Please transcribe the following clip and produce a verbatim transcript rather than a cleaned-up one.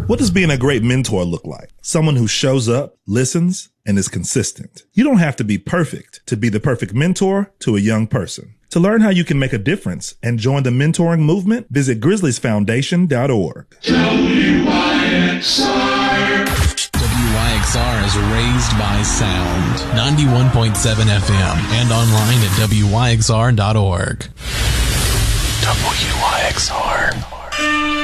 What does being a great mentor look like? Someone who shows up, listens, and is consistent. You don't have to be perfect to be the perfect mentor to a young person. To learn how you can make a difference and join the mentoring movement, visit grizzlies foundation dot org. W Y X R. W Y X R is raised by sound. ninety-one point seven F M and online at W Y X R dot org. W Y X R.